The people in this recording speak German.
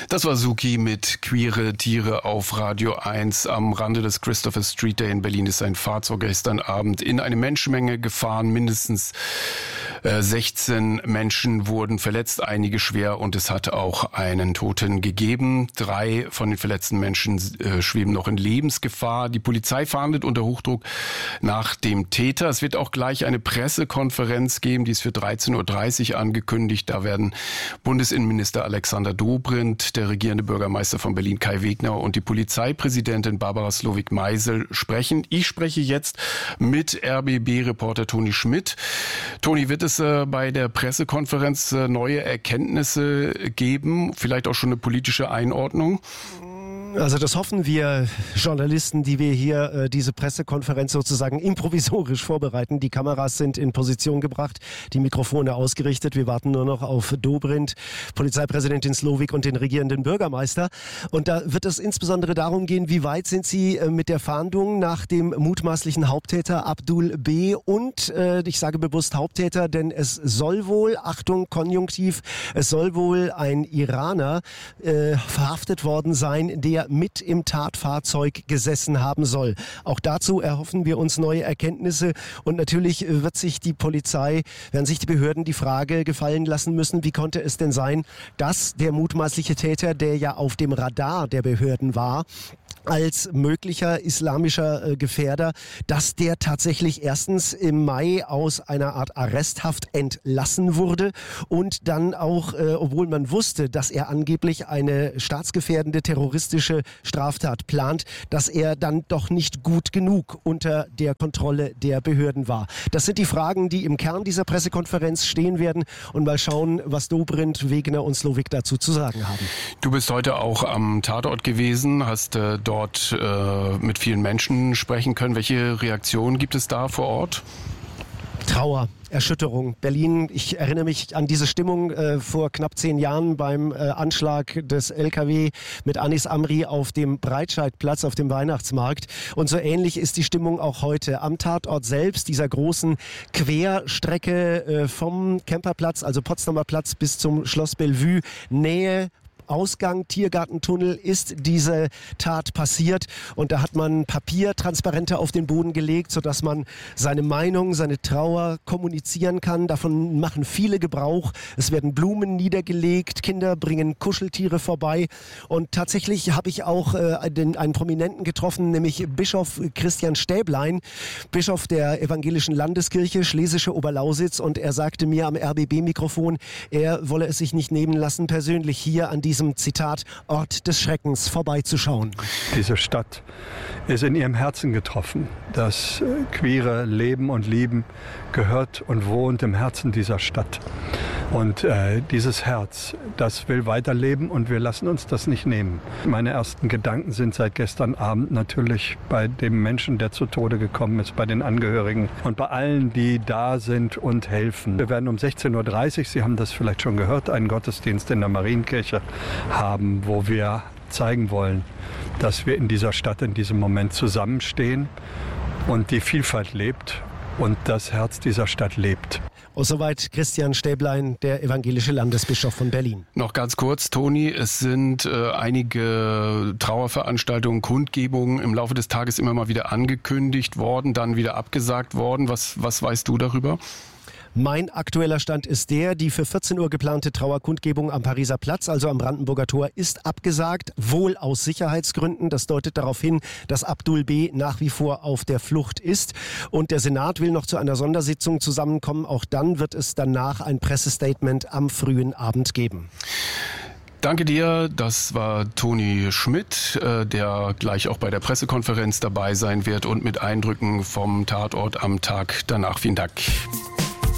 Das war Suki mit Queere Tiere auf Radio 1. Am Rande des Christopher Street Day in Berlin ist ein Fahrzeug gestern Abend in eine Menschenmenge gefahren. Mindestens 16 Menschen wurden verletzt, einige schwer, und es hat auch einen Toten gegeben. 3 von den verletzten Menschen schweben noch in Lebensgefahr. Die Polizei fahndet unter Hochdruck nach dem Täter. Es wird auch gleich eine Pressekonferenz geben, die ist für 13.30 Uhr angekündigt. Da werden Bundesinnenminister Alexander Dobrindt, der regierende Bürgermeister von Berlin Kai Wegner und die Polizeipräsidentin Barbara Slowik-Meisel sprechen. Ich spreche jetzt mit RBB-Reporter Toni Schmidt. Toni, wird es bei der Pressekonferenz neue Erkenntnisse geben, vielleicht auch schon eine politische Einordnung? Also das hoffen wir Journalisten, die wir hier diese Pressekonferenz sozusagen improvisorisch vorbereiten. Die Kameras sind in Position gebracht, die Mikrofone ausgerichtet. Wir warten nur noch auf Dobrindt, Polizeipräsidentin Slowik und den regierenden Bürgermeister. Und da wird es insbesondere darum gehen, wie weit sind sie mit der Fahndung nach dem mutmaßlichen Haupttäter Abdul B. und ich sage bewusst Haupttäter, denn es soll wohl, Achtung, Konjunktiv, es soll wohl ein Iraner verhaftet worden sein, der mit im Tatfahrzeug gesessen haben soll. Auch dazu erhoffen wir uns neue Erkenntnisse, und natürlich werden sich die Behörden die Frage gefallen lassen müssen, wie konnte es denn sein, dass der mutmaßliche Täter, der ja auf dem Radar der Behörden war, als möglicher islamischer Gefährder, dass der tatsächlich erstens im Mai aus einer Art Arresthaft entlassen wurde und dann auch, obwohl man wusste, dass er angeblich eine staatsgefährdende terroristische Straftat plant, dass er dann doch nicht gut genug unter der Kontrolle der Behörden war. Das sind die Fragen, die im Kern dieser Pressekonferenz stehen werden, und mal schauen, was Dobrindt, Wegner und Slowik dazu zu sagen haben. Du bist heute auch am Tatort gewesen, hast dort mit vielen Menschen sprechen können. Welche Reaktionen gibt es da vor Ort? Trauer, Erschütterung. Berlin, ich erinnere mich an diese Stimmung vor knapp 10 Jahren beim Anschlag des LKW mit Anis Amri auf dem Breitscheidplatz, auf dem Weihnachtsmarkt. Und so ähnlich ist die Stimmung auch heute. Am Tatort selbst, dieser großen Querstrecke vom Kemperplatz, also Potsdamer Platz, bis zum Schloss Bellevue, Nähe Ausgang, Tiergartentunnel, ist diese Tat passiert. Und da hat man Papiertransparente auf den Boden gelegt, sodass man seine Meinung, seine Trauer kommunizieren kann. Davon machen viele Gebrauch. Es werden Blumen niedergelegt, Kinder bringen Kuscheltiere vorbei. Und tatsächlich habe ich auch einen Prominenten getroffen, nämlich Bischof Christian Stäblein, Bischof der Evangelischen Landeskirche Schlesische Oberlausitz. Und er sagte mir am RBB-Mikrofon, er wolle es sich nicht nehmen lassen, persönlich hier an diesem Zitat Ort des Schreckens vorbeizuschauen. Diese Stadt ist in ihrem Herzen getroffen. Das queere Leben und Lieben gehört und wohnt im Herzen dieser Stadt. Und dieses Herz, das will weiterleben, und wir lassen uns das nicht nehmen. Meine ersten Gedanken sind seit gestern Abend natürlich bei dem Menschen, der zu Tode gekommen ist, bei den Angehörigen und bei allen, die da sind und helfen. Wir werden um 16.30 Uhr, Sie haben das vielleicht schon gehört, einen Gottesdienst in der Marienkirche haben, wo wir zeigen wollen, dass wir in dieser Stadt in diesem Moment zusammenstehen und die Vielfalt lebt und das Herz dieser Stadt lebt. Und soweit Christian Stäblein, der evangelische Landesbischof von Berlin. Noch ganz kurz, Toni, es sind einige Trauerveranstaltungen, Kundgebungen im Laufe des Tages immer mal wieder angekündigt worden, dann wieder abgesagt worden. Was weißt du darüber? Mein aktueller Stand ist die für 14 Uhr geplante Trauerkundgebung am Pariser Platz, also am Brandenburger Tor, ist abgesagt, wohl aus Sicherheitsgründen. Das deutet darauf hin, dass Abdul B. nach wie vor auf der Flucht ist. Und der Senat will noch zu einer Sondersitzung zusammenkommen. Auch dann wird es danach ein Pressestatement am frühen Abend geben. Danke dir, das war Toni Schmidt, der gleich auch bei der Pressekonferenz dabei sein wird und mit Eindrücken vom Tatort am Tag danach. Vielen Dank.